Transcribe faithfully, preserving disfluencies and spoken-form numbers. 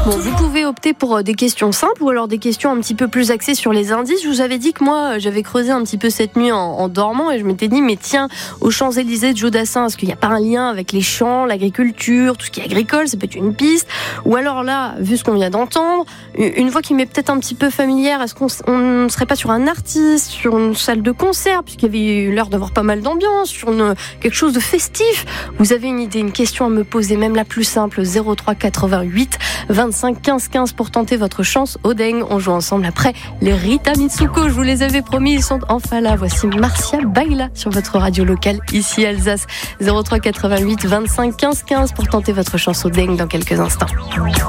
Bon, vous pouvez opter pour des questions simples ou alors des questions un petit peu plus axées sur les indices. Je vous avais dit que moi, j'avais creusé un petit peu cette nuit en, en dormant et je m'étais dit, mais tiens, aux Champs-Élysées de Jodassin, est-ce qu'il n'y a pas un lien avec les champs, l'agriculture, tout ce qui est agricole, ça peut être une piste. Ou alors là, vu ce qu'on vient d'entendre, une voix qui m'est peut-être un petit peu familière, est-ce qu'on ne serait pas sur un artiste, sur une salle de concert, puisqu'il y avait eu l'air d'avoir pas mal d'ambiance, sur une, quelque chose de festif? Vous avez une idée, une question à me poser, même la plus simple, zéro trois quatre-vingt-huit vingt-cinq quinze quinze pour tenter votre chance au Deng. On joue ensemble après les Rita Mitsuko, je vous les avais promis, ils sont enfin là. Voici Marcia Baila sur votre radio locale ici Alsace. zéro trois quatre-vingt-huit vingt-cinq quinze quinze pour tenter votre chance au Deng dans quelques instants.